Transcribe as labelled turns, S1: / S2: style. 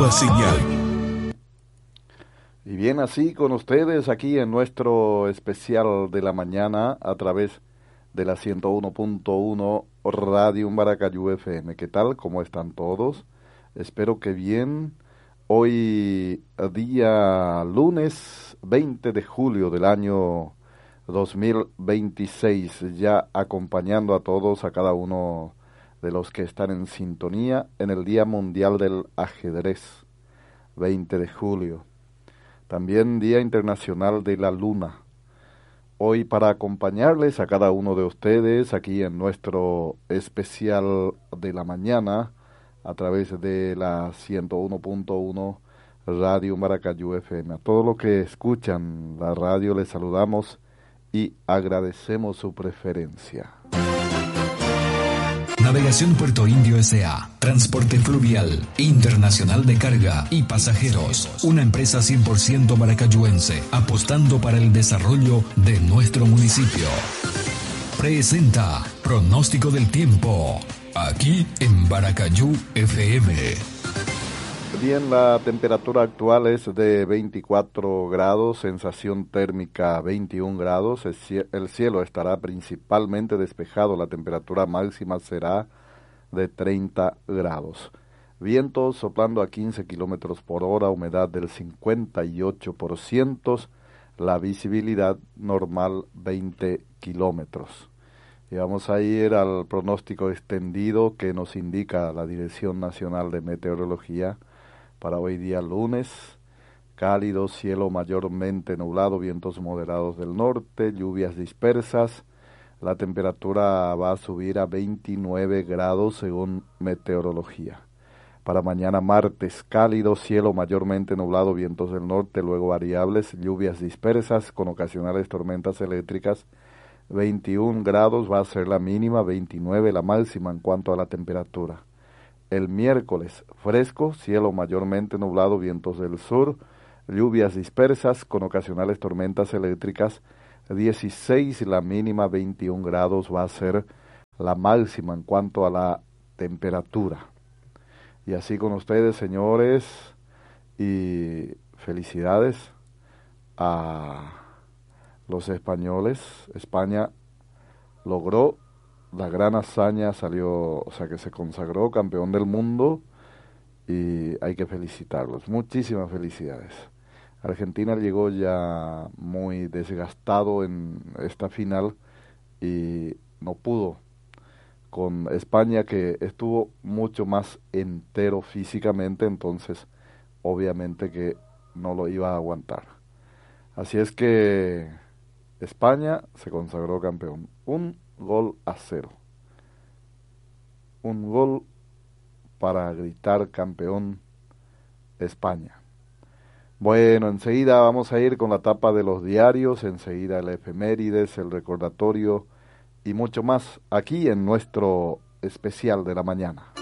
S1: Señal.
S2: Y bien, así con ustedes aquí en nuestro especial de la mañana a través de la 101.1 Radio Maracayú FM. ¿Qué tal? ¿Cómo están todos? Espero que bien. Hoy día lunes 20 de julio del año 2026, ya acompañando a todos, a cada uno de los que están en sintonía en el Día Mundial del Ajedrez, 20 de julio. También Día Internacional de la Luna. Hoy para acompañarles a cada uno de ustedes aquí en nuestro especial de la mañana a través de la 101.1 Radio Maracayú FM. A todos los que escuchan la radio les saludamos y agradecemos su preferencia.
S1: Navegación Puerto Indio S.A. Transporte fluvial, internacional de carga y pasajeros. Una empresa 100% maracayuense, apostando para el desarrollo de nuestro municipio. Presenta Pronóstico del Tiempo, aquí en Maracayú FM.
S2: Bien, la temperatura actual es de 24 grados, sensación térmica 21 grados, el cielo estará principalmente despejado, la temperatura máxima será de 30 grados. Vientos soplando a 15 kilómetros por hora, humedad del 58%, la visibilidad normal 20 kilómetros. Y vamos a ir al pronóstico extendido que nos indica la Dirección Nacional de Meteorología. Para hoy día lunes, cálido, cielo mayormente nublado, vientos moderados del norte, lluvias dispersas. La temperatura va a subir a 29 grados según meteorología. Para mañana martes, cálido, cielo mayormente nublado, vientos del norte, luego variables, lluvias dispersas con ocasionales tormentas eléctricas. 21 grados va a ser la mínima, 29 la máxima en cuanto a la temperatura. El miércoles, fresco, cielo mayormente nublado, vientos del sur, lluvias dispersas con ocasionales tormentas eléctricas, 16 la mínima, 21 grados va a ser la máxima en cuanto a la temperatura. Y así con ustedes, señores, y felicidades a los españoles. España logró la gran hazaña, que se consagró campeón del mundo y hay que felicitarlos. Muchísimas felicidades. Argentina llegó ya muy desgastado en esta final y no pudo con España, que estuvo mucho más entero físicamente, entonces obviamente que no lo iba a aguantar. Así es que España se consagró campeón. 1-0. Un gol para gritar campeón España. Bueno, enseguida vamos a ir con la tapa de los diarios, enseguida el efemérides, el recordatorio y mucho más aquí en nuestro especial de la mañana.